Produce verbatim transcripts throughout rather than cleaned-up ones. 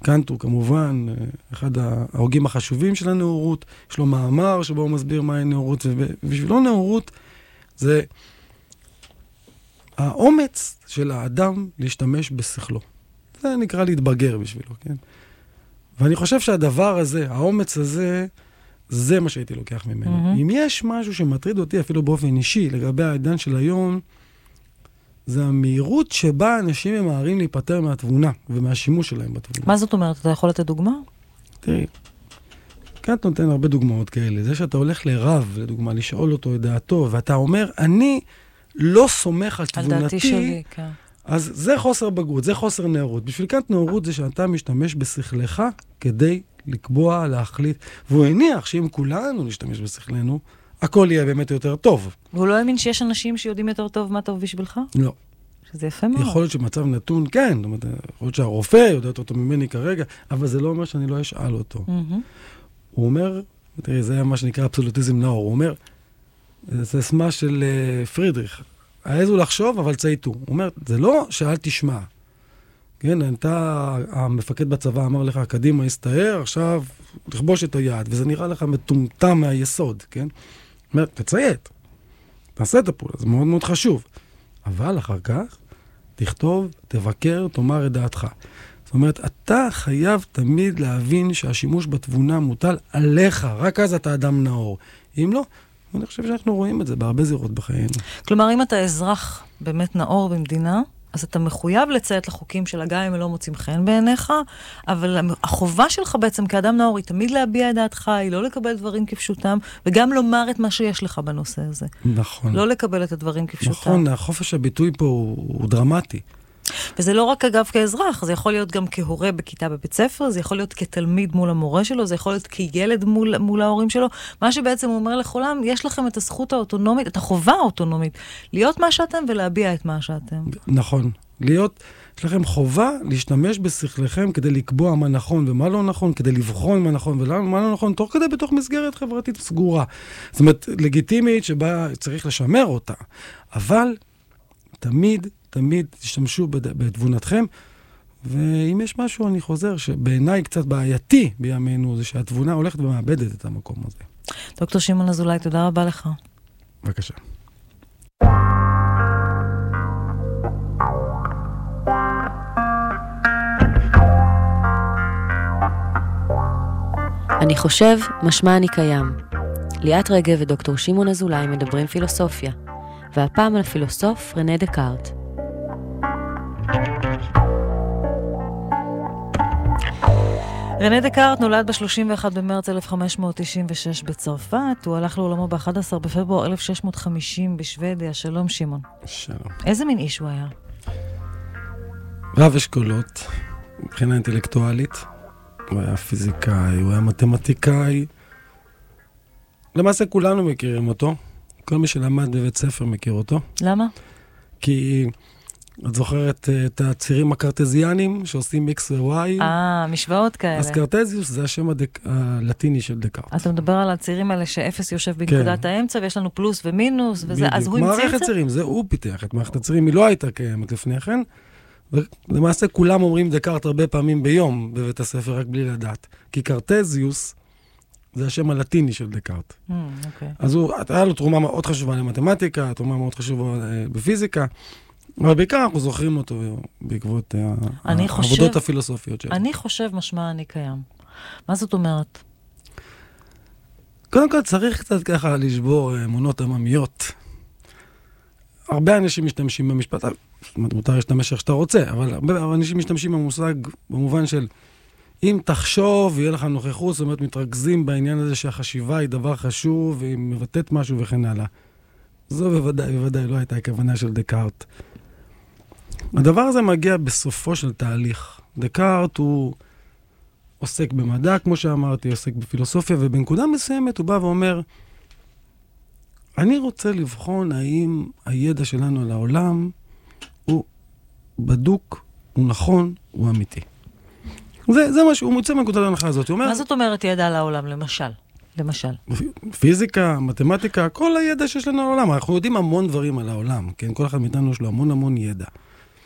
קאנט הוא כמובן אחד ההוגים החשובים של הנאורות, יש לו מאמר שבו הוא מסביר מהי נאורות, ובשבילו נאורות זה האומץ של האדם להשתמש בשכלו. זה נקרא להתבגר בשבילו, כן? ואני חושב שהדבר הזה, האומץ הזה, זה מה שהייתי לוקח ממנו. Mm-hmm. אם יש משהו שמטריד אותי אפילו באופן אישי לגבי העידן של היום, זה המהירות שבה אנשים ממהרים להיפטר מהתבונה ומהשימוש שלהם בתבונה. מה זאת אומרת? אתה יכול לתת דוגמה? תראי, כאן אתה נותן הרבה דוגמאות כאלה. זה שאתה הולך לרב, לדוגמה, לשאול אותו את דעתו, ואתה אומר, אני לא סומך על תבונתי, על דעתי שלי, כן. אז זה חוסר בגרות, זה חוסר נאורות. בשביל כאן נאורות זה שאתה משתמש בשכלך כדי לקבוע, להחליט. והוא הניח שאם כולנו נשתמש בשכלנו, הכל יהיה באמת יותר טוב. והוא לא האמין שיש אנשים שיודעים יותר טוב מה טוב בשבילך? לא. שזה יפה מאוד. יכול להיות שמצב נתון, כן. זאת אומרת, יכול להיות שהרופא יודע אותו ממני כרגע, אבל זה לא אומר שאני לא אשאל אותו. Mm-hmm. הוא אומר, תראי, זה היה מה שנקרא אבסולוטיזם נאור. הוא אומר, זה סמה של uh, פרידריך. העזו לחשוב, אבל צייתו. הוא אומר, זה לא שאל תשמע. כן, אתה, המפקד בצבא אמר לך, קדימה הסתער, עכשיו תכבוש את היד, וזה נראה לך מטומטם מהיסוד, כן? זאת אומרת, תציית. תעשה את הפעולה, זה מאוד מאוד חשוב. אבל אחר כך, תכתוב, תבקר, תאמר את דעתך. זאת אומרת, אתה חייב תמיד להבין שהשימוש בתבונה מוטל עליך, רק אז אתה אדם נאור. אם לא, אני חושב שאנחנו רואים את זה בהרבה זירות בחיינו. כלומר, אם אתה אזרח באמת נאור במדינה, אז אתה מחויב לציית לחוקים של הגיא אם לא מוצאים חן בעיניך, אבל החובה שלך בעצם כאדם נאור היא תמיד להביע את דעתך, היא לא לקבל דברים כפשוטם, וגם לומר את מה שיש לך בנושא הזה. נכון. לא לקבל את הדברים כפשוטם. נכון, החופש הביטוי פה הוא, הוא דרמטי. וזה לא רק אגב כאזרח, זה יכול להיות גם כהורה בכיתה בבית ספר, זה יכול להיות כתלמיד מול המורה שלו, זה יכול להיות כילד מול, מול ההורים שלו. מה שבעצם הוא אומר לכולם, יש לכם את הזכות האוטונומית, את החובה האוטונומית, להיות מה שאתם ולהביע את מה שאתם. נכון. להיות, יש לכם חובה להשתמש בשכלכם כדי לקבוע מה נכון ומה לא נכון, כדי לבחון מה נכון ומה לא נכון, תוך כדי בתוך מסגרת חברתית סגורה. זאת אומרת, לגיטימית שבה צריך לשמר אותה. אבל תמיד תמיד תשתמשו בתבונתכם, ואם יש משהו, אני חוזר, שבעיניי קצת בעייתי בימינו, זה שהתבונה הולכת ומאבדת את המקום הזה. דוקטור שמעון אזולאי, תודה רבה לך. בבקשה. אני חושב, משמע אני קיים. ליאת רגב ודוקטור שמעון אזולאי מדברים פילוסופיה, והפעם על הפילוסוף רנה דקארט. רנה דקארט נולד ב-שלושים ואחד במרץ אלף חמש מאות תשעים ושש בצרפת, הוא הלך לעולמו ב-אחד עשר בפברואר אלף שש מאות חמישים בשוודיה. שלום שמעון. שלום. איזה מין איש הוא היה? רב אשכולות, מבחינה אינטלקטואלית, הוא היה פיזיקאי, הוא היה מתמטיקאי. למעשה כולנו מכירים אותו, כל מי שלמד בבית ספר מכיר אותו. למה? כי את זוכרת את הצירים הקרטזיאנים שעושים X ו-Y? אה, משוואות כאלה. אז קרטזיוס זה השם הדק... הלטיני של דקארט. אתה מדבר על הצירים האלה שאפס יושב בנקודת כן. האמצע, ויש לנו פלוס ומינוס, וזה, אז הוא המציא את זה? מערכת צירים, זה הוא פיתח את מערכת הצירים, היא לא הייתה קיימת לפני כן, ולמעשה כולם אומרים דקארט הרבה פעמים ביום בבית הספר, רק בלי לדעת. כי קרטזיוס זה השם הלטיני של דקארט. Mm, okay. אז הוא, היה לו תרומה מאוד חשובה למתמטיקה, תרומה מאוד חשובה בפיזיקה, אבל בעיקר אנחנו זוכרים אותו בעקבות העבודות הפילוסופיות שלו. אני חושב משמע אני קיים. מה זאת אומרת? קודם כל צריך קצת ככה לשבור אמונות עממיות. הרבה אנשים משתמשים במשפט, מותר להשתמש איך שאתה רוצה, אבל הרבה אנשים משתמשים במושג במובן של אם תחשוב, יהיה לך נוכחות, זאת אומרת, מתרכזים בעניין הזה שהחשיבה היא דבר חשוב, והיא מבטאת משהו וכן הלאה. זו בוודאי, בוודאי לא הייתה הכוונה של דקארט. הדבר הזה מגיע בסופו של תהליך. דקארט הוא עוסק במדע, כמו שאמרתי, עוסק בפילוסופיה, ובנקודה מסוימת הוא בא ואומר, אני רוצה לבחון האם הידע שלנו על העולם הוא בדוק, הוא נכון, הוא אמיתי. זה, זה משהו, הוא מוצא מנקודת ההנחה הזאת. הוא אומר, מה זאת אומרת ידע על העולם, למשל? למשל. פיזיקה, מתמטיקה, כל הידע שיש לנו על העולם. אנחנו יודעים המון דברים על העולם, כן? כל אחד מאיתנו יש לו המון המון ידע.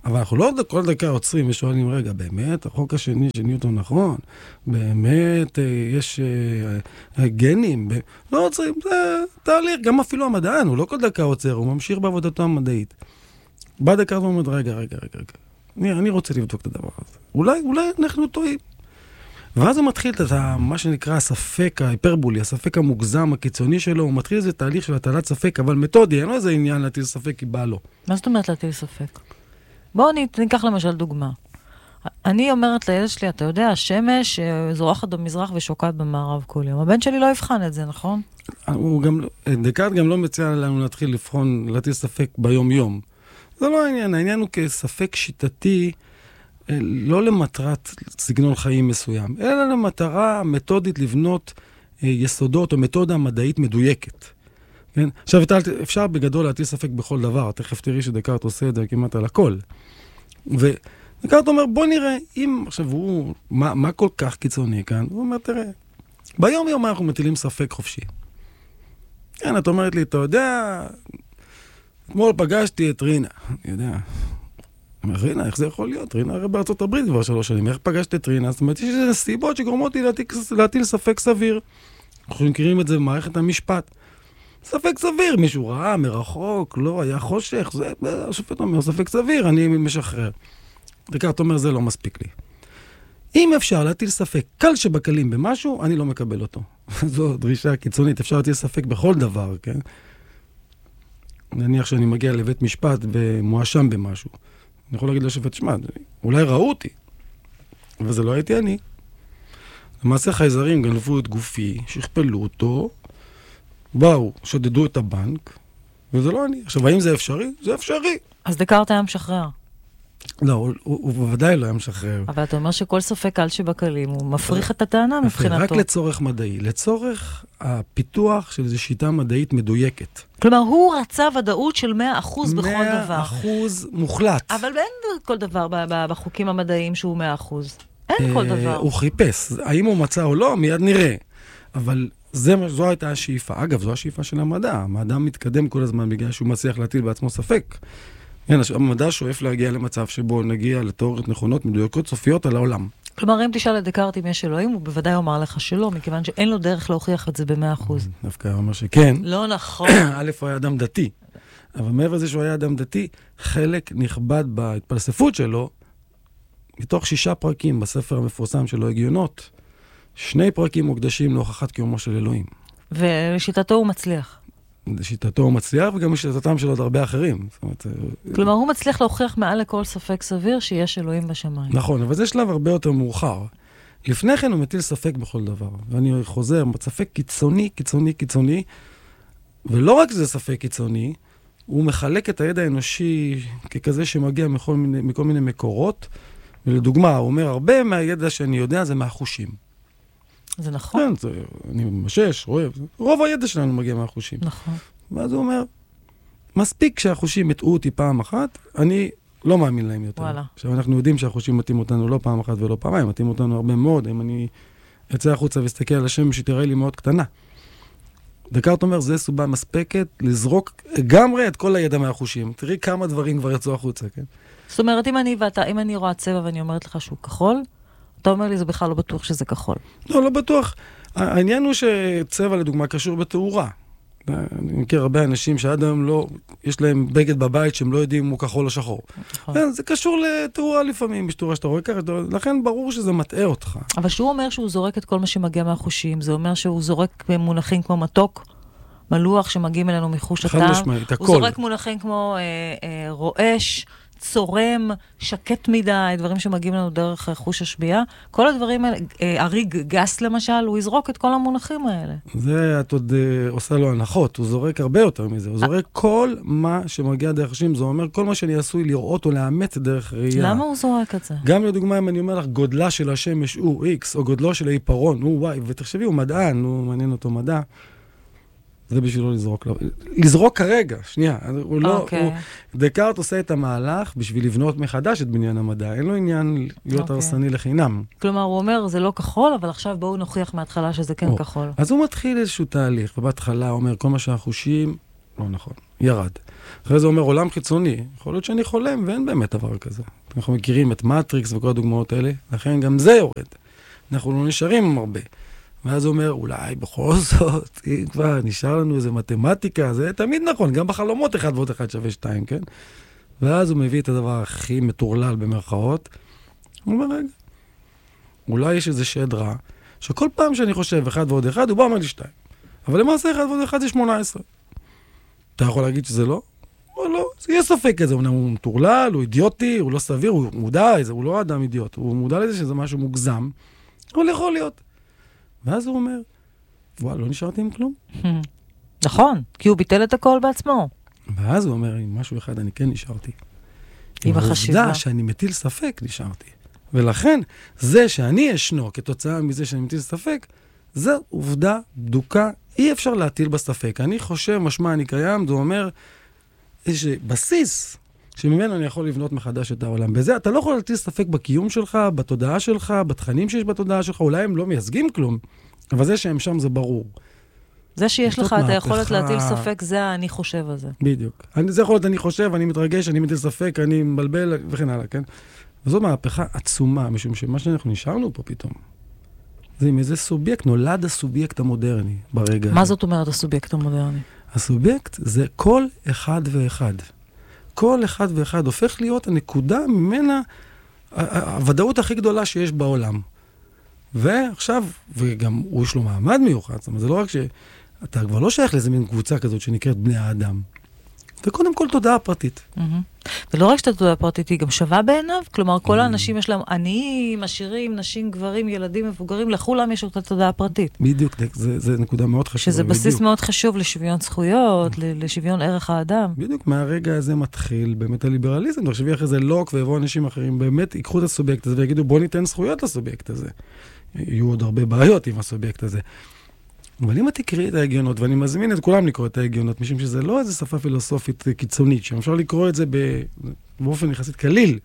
אבל אנחנו לא כל דקה עוצרים ושואלים, רגע, באמת, החוק השני של ניוטון נכון? באמת, יש גנים? לא עוצרים, זה תהליך, גם אפילו המדען, הוא לא כל דקה עוצר, הוא ממשיך בעבודתו המדעית. בא דקה ואומר, רגע, רגע, רגע, רגע, אני, אני רוצה לבדוק את הדבר הזה. אולי, אולי אנחנו טועים. ואז הוא מתחיל את מה שנקרא הספק ההיפרבולי, הספק המוגזם, הקיצוני שלו, הוא מתחיל איזה תהליך של הטלת ספק, אבל מתודי, אין לו איזה עניין להטיל ספק, כי בא לו. מה זאת אומרת להטיל ספק? בואו ניקח למשל דוגמה. אני אומרת לילד שלי, אתה יודע, השמש זורחת במזרח ושוקעת במערב כל יום. הבן שלי לא יבחן את זה, נכון? הוא גם, דקארט גם לא מציע לנו להתחיל לבחון, להטיל ספק ביום-יום. זה לא העניין, העניין הוא כספק שיטתי, לא למטרת סגנון חיים מסוים, אלא למטרה מתודית לבנות יסודות או מתודה מדעית מדויקת. כן? עכשיו, אפשר בגדול להטיל ספק בכל דבר, תכף תראי שדקארט עושה את זה כמעט על הכל. ודקארט אומר, בוא נראה, אם עכשיו הוא, מה, מה כל כך קיצוני כאן? הוא אומר, תראה, ביום יום אנחנו מטילים ספק חופשי. כן, את אומרת לי, אתה יודע, אתמול פגשתי את רינה, אני יודע, רינה, איך זה יכול להיות? רינה הרי בארצות הברית כבר שלוש שנים. איך פגשת את רינה? זאת אומרת, יש איזה סיבות שגורמות לי להטיל ספק סביר. אנחנו מכירים את זה במערכת המשפט. ספק סביר, מישהו ראה מרחוק, לא, היה חושך, זה, השופט אומר, ספק סביר, אני משחרר. דקארט אומר, זה לא מספיק לי. אם אפשר להטיל ספק קל שבקלים במשהו, אני לא מקבל אותו. זו דרישה קיצונית, אפשר להטיל ספק בכל דבר, כן? נניח שאני מגיע לבית משפט ומואשם במשהו. אני יכול להגיד לשופט, שמע, אולי ראו אותי, אבל זה לא הייתי אני. למעשה חייזרים גנבו את גופי, שכפלו אותו, באו, שדדו את הבנק, וזה לא אני. עכשיו, האם זה אפשרי? זה אפשרי. אז דקארט היה משחרר. לא, הוא, הוא, הוא בוודאי לא היה משחרר. אבל אתה אומר שכל ספק קל שבקלים, הוא מפריך את הטענה מבחינתו. רק לצורך מדעי, לצורך הפיתוח של איזו שיטה מדעית מדויקת. כלומר, הוא רצה ודאות של מאה אחוז בכל דבר. מאה אחוז מוחלט. אבל אין כל דבר בחוקים המדעיים שהוא מאה אחוז. אין כל דבר. הוא חיפש. האם הוא מצא או לא, מיד נראה. אבל זה, זו הייתה השאיפה. אגב, זו השאיפה של המדע. המדע מתקדם כל הזמן בגלל שהוא מצליח להטיל בעצמו ספק. כן, המדע שואף להגיע למצב שבו נגיע לתיאוריות נכונות, מדויקות, סופיות על העולם. כלומר, אם תשאל את דקארט אם יש אלוהים, הוא בוודאי אומר לך שלא, מכיוון שאין לו דרך להוכיח את זה במאה אחוז. דווקא הוא אומר שכן. לא נכון. א', הוא היה אדם דתי. אבל מעבר לזה שהוא היה אדם דתי, חלק נכבד בהתפלספות שלו, מתוך שישה פרקים בספר המפורסם שלו, הגיונות, שני פרקים מוקדשים להוכחת קיומו של אלוהים. ולשיטתו הוא מצליח. לשיטתו הוא מצליח, וגם לשיטתם של עוד הרבה אחרים. זאת אומרת, כלומר, הוא מצליח להוכיח מעל לכל ספק סביר שיש אלוהים בשמיים. נכון, אבל זה שלב הרבה יותר מאוחר. לפני כן הוא מטיל ספק בכל דבר. ואני חוזר, ספק קיצוני, קיצוני, קיצוני, ולא רק זה ספק קיצוני, הוא מחלק את הידע האנושי ככזה שמגיע מכל מיני, מכל מיני מקורות, ולדוגמה, הוא אומר, הרבה מהידע שאני יודע זה מהחושים. זה נכון. כן, זה, אני משש, רואה, רוב הידע שלנו מגיע מהחושים. נכון. ואז הוא אומר, מספיק שהחושים מטעו אותי פעם אחת, אני לא מאמין להם יותר. וואלה. עכשיו, אנחנו יודעים שהחושים מתאים אותנו לא פעם אחת ולא פעמיים, מתאים אותנו הרבה מאוד. אם אני אצא החוצה ואסתכל על השם שתראה לי מאוד קטנה. דקארט אומר, זה סובה מספקת לזרוק גמרי את כל הידע מהחושים. תראי כמה דברים כבר יצאו החוצה, כן? זאת אומרת, אם אני ואתה, אם אני רואה צבע ואני אומרת לך שהוא כחול, אתה אומר לי, זה בכלל לא בטוח שזה כחול. לא, לא בטוח. העניין הוא שצבע, לדוגמה, קשור בתאורה. אני מכיר הרבה אנשים שעד היום לא, יש להם בגד בבית שהם לא יודעים אם הוא כחול או שחור. זה קשור לתאורה לפעמים, בתאורה שאתה רואה ככה, לכן ברור שזה מטעה אותך. אבל שהוא אומר שהוא זורק את כל מה שמגיע מהחושים, זה אומר שהוא זורק מונחים כמו מתוק, מלוח שמגיעים אלינו מחוש הטעם. הוא זורק מונחים כמו רועש, צורם, שקט מדי, דברים שמגיעים לנו דרך חוש השביעה. כל הדברים האלה, אריג גס למשל, הוא יזרוק את כל המונחים האלה. זה את עוד עושה לו הנחות, הוא זורק הרבה יותר מזה. הוא זורק כל מה שמגיע דרך חושים, זה אומר כל מה שאני עשוי לראות או לאמץ דרך ראייה. למה הוא זורק את זה? גם לדוגמה, אם אני אומר לך, גודלה של השמש הוא X, או גודלו של העיפרון הוא Y, ותחשבי, הוא מדען, הוא מעניין אותו מדע. זה בשביל לא לזרוק. לזרוק כרגע, שנייה. הוא לא, הוא, דקארט עושה את המהלך בשביל לבנות מחדש את בניין המדע. אין לו עניין להיות הרסני לחינם. כלומר, הוא אומר, זה לא כחול, אבל עכשיו בואו נוכיח מההתחלה שזה כן כחול. אז הוא מתחיל איזשהו תהליך, ובהתחלה הוא אומר, כל מה שהחושים לא נכון, ירד. אחרי זה אומר עולם חיצוני, יכול להיות שאני חולם ואין באמת דבר כזה. אנחנו מכירים את מטריקס וכל הדוגמאות האלה, לכן גם זה יורד. אנחנו לא נשארים הרבה. ואז הוא אומר, אולי בכל זאת, אם כבר נשאר לנו איזה מתמטיקה, זה תמיד נכון, גם בחלומות אחד ועוד אחד שווה שתיים, כן? ואז הוא מביא את הדבר הכי מטורלל במרכאות, הוא אומר, רגע, אולי יש איזה שד רע, שכל פעם שאני חושב אחד ועוד אחד, הוא בא אומר לי שתיים. אבל למעשה אחד ועוד אחד זה שמונה עשרה. אתה יכול להגיד שזה לא? או לא, זה יהיה ספק כזה, הוא מטורלל, הוא אידיוטי, הוא לא סביר, הוא מודע, הוא לא אדם אידיוט, הוא מודע לזה שזה משהו מוגזם, אבל יכול להיות. ואז הוא אומר, וואי, לא נשארתי עם כלום. נכון, כי הוא ביטל את הכל בעצמו. ואז הוא אומר, עם משהו אחד אני כן נשארתי. עם החשיבה. העובדה שאני מטיל ספק נשארתי. ולכן, זה שאני אשנו כתוצאה מזה שאני מטיל ספק, זו עובדה בדוקה, אי אפשר להטיל בספק. אני חושב, משמע אני קיים, זה אומר, יש בסיס שממנו אני יכול לבנות מחדש את העולם. בזה אתה לא יכול להטיל ספק בקיום שלך, בתודעה שלך, בתכנים שיש בתודעה שלך, אולי הם לא מייצגים כלום, אבל זה שהם שם זה ברור. זה שיש לך את היכולת להטיל ספק, זה אני חושב על זה. בדיוק. אני, זה יכול להיות אני חושב, אני מתרגש, אני מטיל ספק, אני מבלבל וכן הלאה, כן? וזו מהפכה עצומה, משום שמה שאנחנו נשארנו פה פתאום, זה עם איזה סובייקט, נולד הסובייקט המודרני ברגע הזה. מה זאת אומרת הסובייקט המודרני? הסובייקט זה כל אחד ואחד. כל אחד ואחד הופך להיות הנקודה ממנה, הוודאות הכי גדולה שיש בעולם. ועכשיו, וגם הוא יש לו מעמד מיוחד, זאת אומרת, זה לא רק שאתה כבר לא שייך לאיזה מין קבוצה כזאת שנקראת בני האדם. וקודם כל תודעה פרטית. ולא רק שאתה תודעה פרטית, היא גם שווה בעיניו? כלומר, כל האנשים יש להם עניים, עשירים, נשים, גברים, ילדים, מבוגרים, לכולם יש אותה תודעה פרטית. בדיוק, זה נקודה מאוד חשובה. שזה בסיס מאוד חשוב לשוויון זכויות, לשוויון ערך האדם. בדיוק, מהרגע הזה מתחיל באמת הליברליזם. תחשבי אחרי זה לוק ויבואו אנשים אחרים, באמת ייקחו את הסובייקט הזה ויגידו, בוא ניתן זכויות לסובייקט הזה. יהיו עוד הרבה בעיות עם הסובייקט הזה. אבל אם את תקראי את ההגיונות, ואני מזמין את כולם לקרוא את ההגיונות, משום שזה לא איזו שפה פילוסופית קיצונית, שאפשר לקרוא את זה באופן יחסית קליל.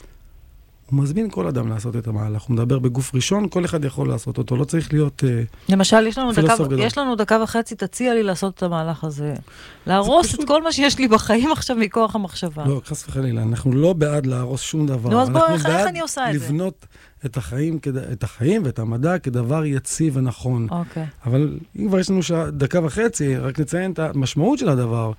הוא מזמין כל אדם לעשות את המהלך. הוא מדבר בגוף ראשון, כל אחד יכול לעשות אותו, לא צריך להיות למשל, יש לנו, דקה, יש לנו דקה וחצי, תציע לי לעשות את המהלך הזה. להרוס פשוט... את כל מה שיש לי בחיים עכשיו מכוח המחשבה. לא, חס וחלילה, אנחנו לא בעד להרוס שום דבר. נו, אז בוא, איך, איך אני עושה את זה? לבנות את החיים, את החיים ואת המדע כדבר יציב ונכון. אוקיי. אבל אם כבר יש לנו שעה, דקה וחצי, רק נציין את המשמעות של הדבר.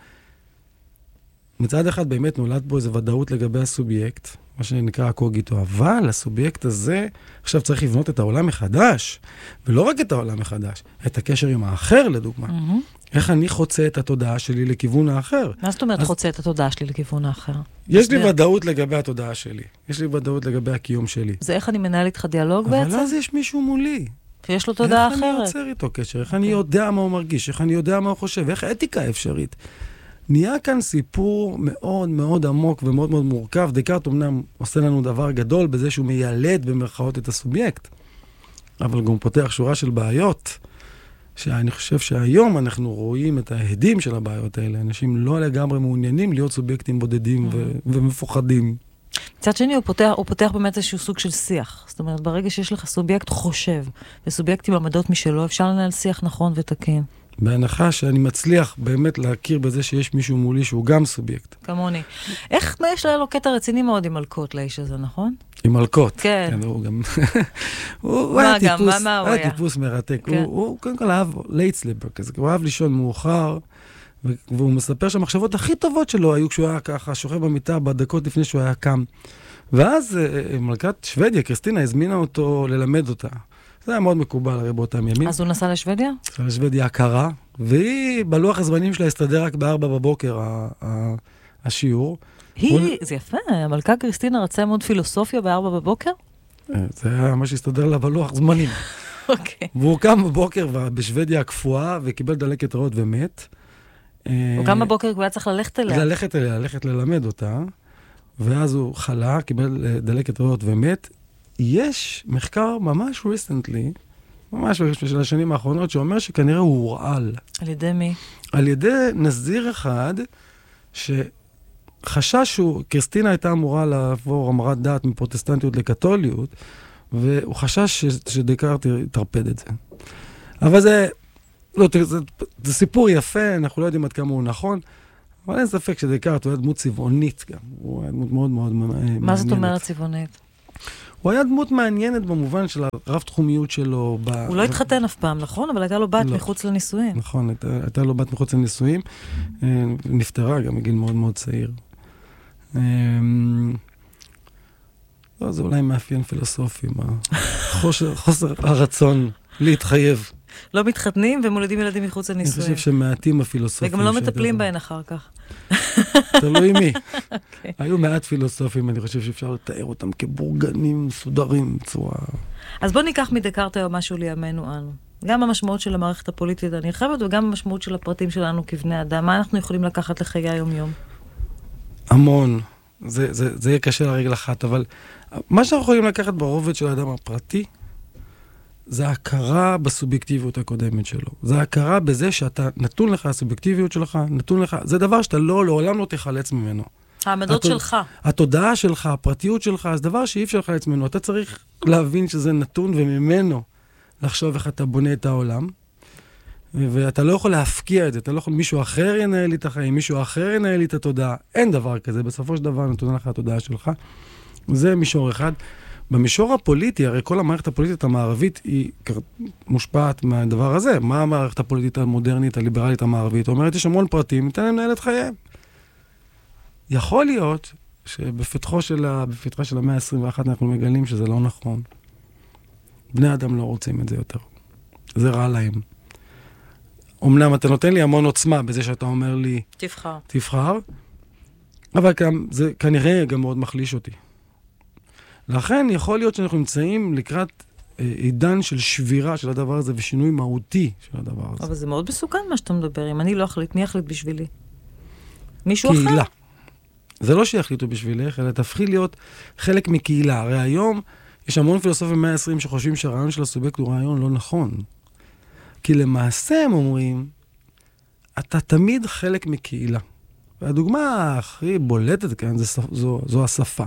מצד אחד באמת נולד בו איזו ודאות לגבי הסובייקט, מה שנקרא הקוגיטו, אבל הסובייקט הזה עכשיו צריך לבנות את העולם מחדש, ולא רק את העולם מחדש, את הקשר עם האחר לדוגמה. Mm-hmm. איך אני חוצה את התודעה שלי לכיוון האחר. מה זאת אומרת אז... חוצה את התודעה שלי לכיוון האחר? יש לי ודאות לגבי התודעה שלי, יש לי ודאות לגבי הקיום שלי. זה איך אני מנהל איתך דיאלוג אבל בעצם? אבל אז יש מישהו מולי. שיש לו תודעה איך אחרת. איך אני יוצר איתו קשר, איך okay. אני יודע מה הוא מרגיש, איך אני יודע מה הוא חושב, איך האתיקה אפשרית. נהיה כאן סיפור מאוד מאוד עמוק ומאוד מאוד מורכב. דקארט אמנם עושה לנו דבר גדול בזה שהוא מיילד במרכאות את הסובייקט, אבל גם פותח שורה של בעיות, שאני חושב שהיום אנחנו רואים את ההדים של הבעיות האלה. אנשים לא לגמרי מעוניינים להיות סובייקטים בודדים ו- ומפוחדים. מצד שני, הוא פותח, הוא פותח באמת איזשהו סוג של שיח. זאת אומרת, ברגע שיש לך סובייקט חושב, וסובייקט עם עמדות משלו, אפשר לנהל שיח נכון ותקין. בהנחה שאני מצליח באמת להכיר בזה שיש מישהו מולי שהוא גם סובייקט. כמוני. איך, מה יש לו קטע רציני מאוד עם מלכות לאיש הזה, נכון? עם מלכות. כן. כן, הוא גם... הוא היה טיפוס, מה, מה הוא היה? היה טיפוס מרתק. כן. הוא, הוא קודם כל אהב לייט סליפר כזה, הוא אהב לישון מאוחר, והוא מספר שהמחשבות הכי טובות שלו היו כשהוא היה ככה, שוכב במיטה בדקות לפני שהוא היה קם. ואז מלכת שוודיה, קריסטינה, הזמינה אותו ללמד אותה. זה היה מאוד מקובל הרי באותם ימים. אז הוא נסע לשוודיה? נסע לשוודיה הקרה, והיא בלוח הזמנים שלה הסתדר רק בארבע בבוקר השיעור. היא, זה יפה, המלכה קריסטינה רצה מאוד פילוסופיה בארבע בבוקר? זה היה מה שהסתדר לה בלוח זמנים. אוקיי. והוא קם בבוקר בשוודיה הקפואה וקיבל דלקת ריאות ומת. הוא קם בבוקר והוא היה צריך ללכת אליה. ללכת אליה, ללכת ללמד אותה, ואז הוא חלה, קיבל דלקת ריאות ומת. יש מחקר ממש recently, ממש של השנים האחרונות, שאומר שכנראה הוא הורעל. על ידי מי? על ידי נזיר אחד, שחשש שהוא, קריסטינה הייתה אמורה לעבור המרת דעת מפרוטסטנטיות לקתוליות, והוא חשש שדקארט יתרפד את זה. אבל זה לא, תראה, זה, זה סיפור יפה, אנחנו לא יודעים עד כמה הוא נכון, אבל אין ספק שדקארט הוא היה דמות צבעונית גם, הוא היה דמות מאוד מאוד מעניינת. מה זאת אומרת צבעונית? הוא היה דמות מעניינת במובן של הרב תחומיות שלו. הוא לא התחתן אף פעם, נכון? אבל הייתה לו בת מחוץ לנישואים. נכון, הייתה לו בת מחוץ לנישואים, נפטרה גם בגיל מאוד מאוד צעיר. לא, זה אולי מאפיין פילוסופי, חוסר הרצון להתחייב. לא מתחתנים ומולדים ילדים מחוץ לנישואים. אני חושב שמעטים הפילוסופים. וגם לא מטפלים בהן אחר כך. תלוי מי. היו מעט פילוסופים, אני חושב שאפשר לתאר אותם כבורגנים מסודרים בצורה... אז בוא ניקח מדקארט היום משהו לימינו אנו. גם המשמעות של המערכת הפוליטית הנרחבת, וגם המשמעות של הפרטים שלנו כבני אדם. מה אנחנו יכולים לקחת לחיי היום-יום? המון. זה, זה, זה יהיה קשה לרגל אחת, אבל מה שאנחנו יכולים לקחת ברובד של האדם הפרטי, זה הכרה בסובייקטיביות הקודמת שלו. זה הכרה בזה שאתה נתון לך, הסובייקטיביות שלך, נתון לך, זה דבר שאתה לא, לעולם לא תחלץ ממנו. העמדות התוד... שלך. התודעה שלך, הפרטיות שלך, זה דבר שאי אפשר לחלץ ממנו. אתה צריך להבין שזה נתון וממנו לחשוב איך אתה בונה את העולם, ואתה לא יכול להפקיע את זה, אתה לא יכול, מישהו אחר ינהל לי את החיים, מישהו אחר ינהל לי את התודעה. אין דבר כזה, בסופו של דבר נתונה לך התודעה שלך. זה מישור אחד. במישור הפוליטי, הרי כל המערכת הפוליטית המערבית היא מושפעת מהדבר הזה. מה המערכת הפוליטית המודרנית, הליברלית המערבית? אומרת, יש המון פרטים, ניתן להם לנהל את חייהם. יכול להיות שבפתחו של, ה... בפתחה של המאה ה-עשרים ואחת אנחנו מגלים שזה לא נכון. בני אדם לא רוצים את זה יותר. זה רע להם. אמנם אתה נותן לי המון עוצמה בזה שאתה אומר לי... תבחר. תבחר, אבל גם, זה כנראה גם מאוד מחליש אותי. לכן יכול להיות שאנחנו נמצאים לקראת אה, עידן של שבירה של הדבר הזה ושינוי מהותי של הדבר הזה. אבל זה מאוד מסוכן מה שאתה מדבר. אם אני לא אחליט, מי יחליט בשבילי? מישהו קהילה. אחר? זה לא שיחליטו בשבילך, אלא תפחיד להיות חלק מקהילה. הרי היום יש המון פילוסופים במאה ה-עשרים שחושבים שהרעיון של הסובייקט הוא רעיון לא נכון. כי למעשה הם אומרים, אתה תמיד חלק מקהילה. והדוגמה הכי בולטת כאן זה, זו, זו השפה.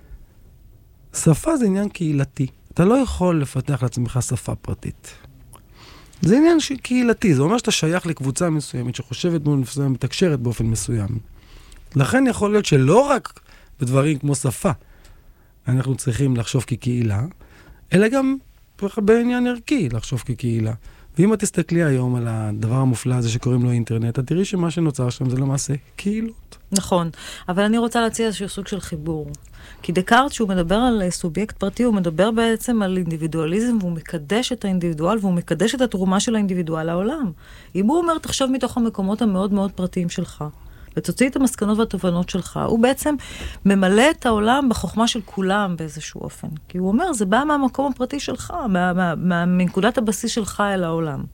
שפה זה עניין קהילתי. אתה לא יכול לפתח לעצמך שפה פרטית. זה עניין קהילתי. זה אומר שאתה שייך לקבוצה מסוימת שחושבת באופן מסוים, מתקשרת באופן מסוים. לכן יכול להיות שלא רק בדברים כמו שפה אנחנו צריכים לחשוב כקהילה, אלא גם בעניין ערכי לחשוב כקהילה. ואם את תסתכלי היום על הדבר המופלא הזה שקוראים לו אינטרנט, את תראי שמה שנוצר שם זה למעשה קהילות. נכון, אבל אני רוצה להציע איזשהו סוג של חיבור. כי דקארט, שהוא מדבר על סובייקט פרטי, הוא מדבר בעצם על אינדיבידואליזם, והוא מקדש את האינדיבידואל, והוא מקדש את התרומה של האינדיבידואל לעולם. אם הוא אומר, תחשוב מתוך המקומות המאוד מאוד פרטיים שלך, ותוציא את המסקנות והתובנות שלך, הוא בעצם ממלא את העולם בחוכמה של כולם באיזשהו אופן. כי הוא אומר, זה בא מהמקום הפרטי שלך, מה, מה, מה, מנקודת הבסיס שלך אל העולם.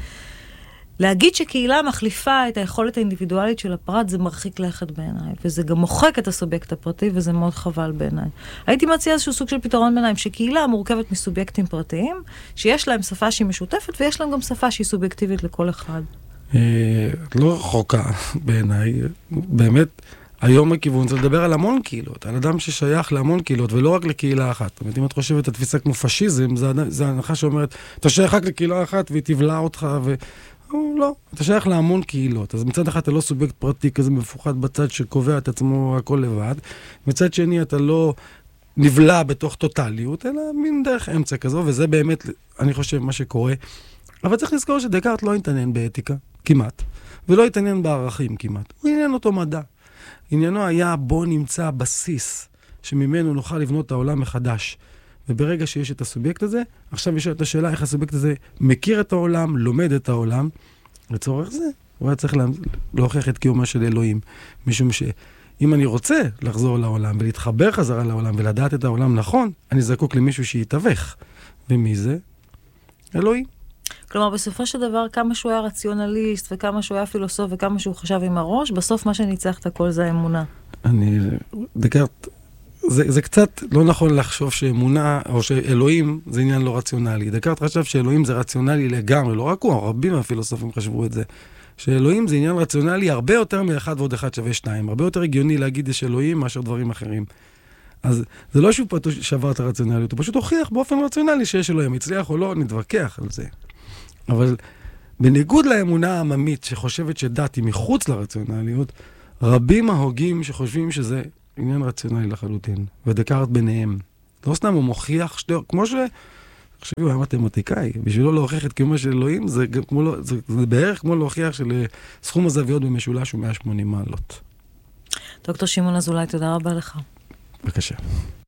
להגיד שקהילה מחליפה את היכולת האינדיבידואלית של הפרט, זה מרחיק לכת בעיניי, וזה גם מוחק את הסובייקט הפרטי, וזה מאוד חבל בעיניי. הייתי מציע איזשהו סוג של פתרון ביניים, שקהילה מורכבת מסובייקטים פרטיים, שיש להם שפה שהיא משותפת, ויש להם גם שפה שהיא סובייקטיבית לכל אחד. לא רחוקה בעיניי, באמת, היום הכיוון זה לדבר על המון קהילות, על אדם ששייך להמון קהילות, ולא רק לקהילה אחת. זאת אומרת, אם את חושבת, התפיסה כמו פשיזם, זה הנחה שאומרת, אתה שייך רק לקהילה אחת והיא תבלע אותך, ו... לא, אתה שייך להמון קהילות. אז מצד אחד אתה לא סובייקט פרטי כזה מפוחד בצד שקובע את עצמו הכל לבד, מצד שני אתה לא נבלע בתוך טוטליות, אלא מין דרך אמצע כזו, וזה באמת, אני חושב, מה שקורה. אבל צריך לזכור שדקארט לא התעניין באתיקה, כמעט, ולא התעניין בערכים כמעט. הוא עניין אותו מדע. עניינו היה בוא נמצא בסיס שממנו נוכל לבנות את העולם מחדש. וברגע שיש את הסובייקט הזה, עכשיו יש את השאלה איך הסובייקט הזה מכיר את העולם, לומד את העולם. לצורך זה, הוא היה צריך להוכיח את קיומה של אלוהים. משום שאם אני רוצה לחזור לעולם ולהתחבר חזרה לעולם ולדעת את העולם נכון, אני זקוק למישהו שיתווך. ומי זה? אלוהים. כלומר, בסופו של דבר, כמה שהוא היה רציונליסט, וכמה שהוא היה פילוסוף, וכמה שהוא חשב עם הראש, בסוף מה שניצח את הכל זה האמונה. אני, דקארט, זה, זה קצת לא נכון לחשוב שאמונה, או שאלוהים זה עניין לא רציונלי. דקארט חשב שאלוהים זה רציונלי לגמרי, לא רק הוא, רבים מהפילוסופים חשבו את זה. שאלוהים זה עניין רציונלי הרבה יותר מאחד ועוד אחד שווה שתיים. הרבה יותר הגיוני להגיד יש אלוהים מאשר דברים אחרים. אז זה לא שהוא פשוט שבר את הרציונליות, הוא פשוט הוכיח באופן רציונלי שיש אלוהים. הצליח או לא, נתווכח על זה. אבל בניגוד לאמונה העממית שחושבת שדת היא מחוץ לרציונליות, רבים ההוגים שחושבים שזה עניין רציונלי לחלוטין, ודקארט ביניהם. לא סתם הוא מוכיח שתי... כמו ש... עכשיו הוא היה מתמטיקאי, בשבילו להוכיח את קיומו של אלוהים, זה, כמו לא... זה, זה בערך כמו להוכיח שלסכום הזוויות במשולש הוא מאה ושמונים מעלות. דוקטור שמעון אזולאי, תודה רבה לך. בבקשה.